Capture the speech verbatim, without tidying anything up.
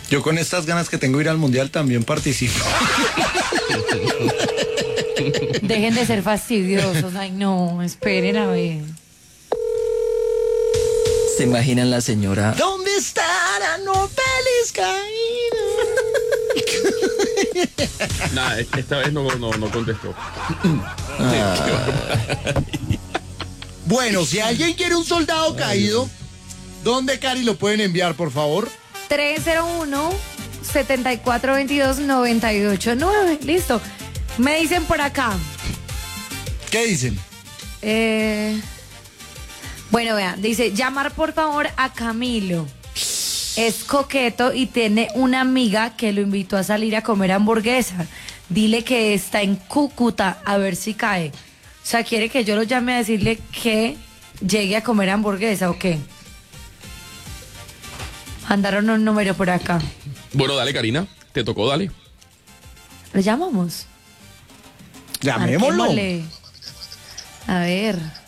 Yo con estas ganas que tengo de ir al mundial también participo. Dejen de ser fastidiosos. Ay, no, esperen a ver. ¿Se imaginan la señora? ¿Dónde estará Nobelis caído? Nada, esta vez no, no, no contestó. Bueno, si alguien quiere un soldado caído, ¿dónde, Cari, lo pueden enviar, por favor? tres cero uno, siete cuatro dos dos, nueve ocho nueve. Listo. Me dicen por acá. ¿Qué dicen? Eh, bueno, vean, dice, llamar por favor a Camilo. Es coqueto y tiene una amiga que lo invitó a salir a comer hamburguesa. Dile que está en Cúcuta, a ver si cae. O sea, ¿quiere que yo lo llame a decirle que llegue a comer hamburguesa o qué? Mandaron un número por acá. Bueno, dale, Karina. Te tocó, dale. ¿Lo llamamos? Llamémoslo. Marquémosle. A ver.